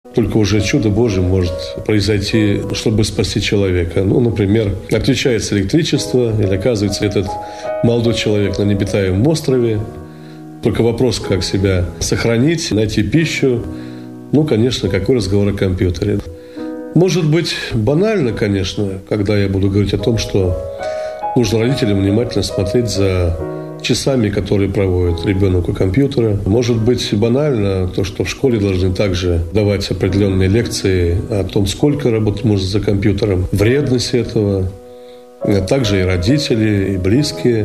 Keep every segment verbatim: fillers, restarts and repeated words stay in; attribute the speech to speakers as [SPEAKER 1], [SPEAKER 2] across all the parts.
[SPEAKER 1] Только уже чудо Божие может произойти, чтобы спасти человека. Ну, например, отключается электричество, или оказывается этот молодой человек на необитаемом острове. Только вопрос, как себя сохранить, найти пищу. Ну, конечно, какой разговор о компьютере. Может быть, банально, конечно, когда я буду говорить о том, что нужно родителям внимательно смотреть за часами, которые проводит ребенок у компьютера. Может быть, банально то, что в школе должны также давать определенные лекции о том, сколько работать можно за компьютером, вредность этого, а также и родители, и близкие.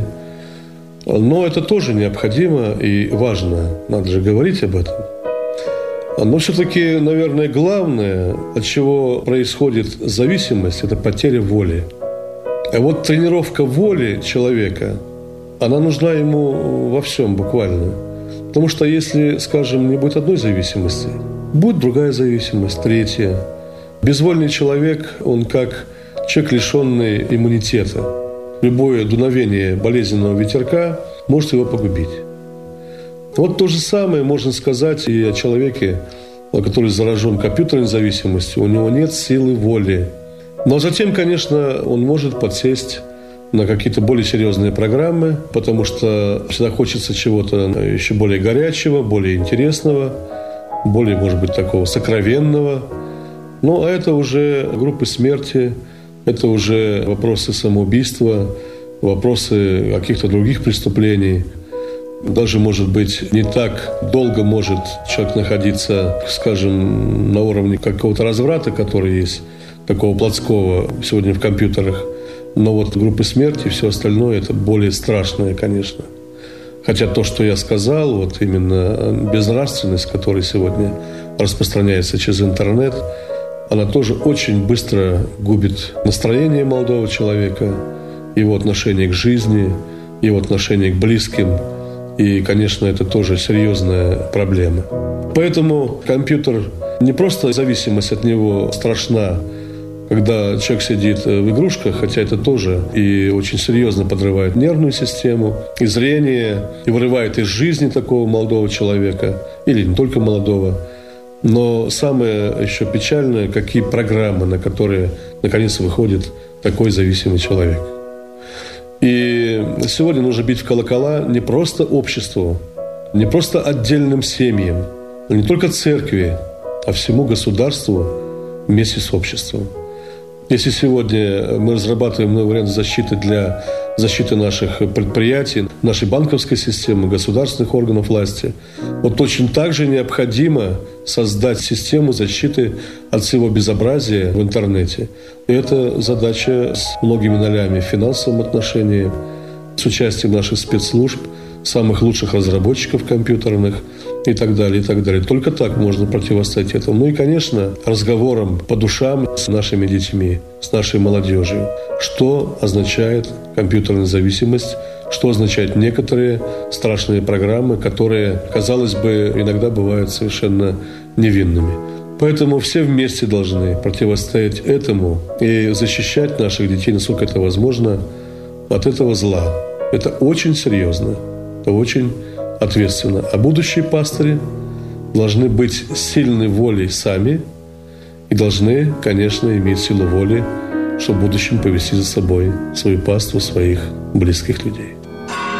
[SPEAKER 1] Но это тоже необходимо и важно. Надо же говорить об этом. Но все-таки, наверное, главное, от чего происходит зависимость, это потеря воли. А вот тренировка воли человека, она нужна ему во всем буквально. Потому что если, скажем, не будет одной зависимости, будет другая зависимость, третья. Безвольный человек, он как человек, лишенный иммунитета. Любое дуновение болезненного ветерка может его погубить. Вот то же самое можно сказать и о человеке, который заражен компьютерной зависимостью. У него нет силы воли. Но затем, конечно, он может подсесть на какие-то более серьезные программы, потому что всегда хочется чего-то еще более горячего, более интересного, более, может быть, такого сокровенного. Ну, а это уже группы смерти, это уже вопросы самоубийства, вопросы каких-то других преступлений. Даже, может быть, не так долго может человек находиться, скажем, на уровне какого-то разврата, который есть, такого плотского сегодня в компьютерах. Но вот группы смерти и все остальное – это более страшное, конечно. Хотя то, что я сказал, вот именно безнравственность, которая сегодня распространяется через интернет, она тоже очень быстро губит настроение молодого человека, его отношение к жизни, его отношение к близким. И, конечно, это тоже серьезная проблема. Поэтому компьютер, не просто зависимость от него страшна, когда человек сидит в игрушках, хотя это тоже и очень серьезно подрывает нервную систему, и зрение, и вырывает из жизни такого молодого человека, или не только молодого. Но самое еще печальное, какие программы, на которые наконец выходит такой зависимый человек. И сегодня нужно бить в колокола не просто обществу, не просто отдельным семьям, не только церкви, а всему государству вместе с обществом. Если сегодня мы разрабатываем новый вариант защиты для защиты наших предприятий, нашей банковской системы, государственных органов власти, вот точно так же необходимо создать систему защиты от всего безобразия в интернете. И это задача с многими нолями в финансовом отношении, с участием наших спецслужб, самых лучших разработчиков компьютерных и так далее, и так далее. Только так можно противостоять этому. Ну и, конечно, разговором по душам с нашими детьми, с нашей молодежью. Что означает компьютерная зависимость, что означают некоторые страшные программы, которые, казалось бы, иногда бывают совершенно невинными. Поэтому все вместе должны противостоять этому и защищать наших детей, насколько это возможно, от этого зла. Это очень серьезно, это очень ответственно. А будущие пастыри должны быть сильны волей сами и должны, конечно, иметь силу воли, чтобы в будущем повести за собой свою паству, своих близких людей.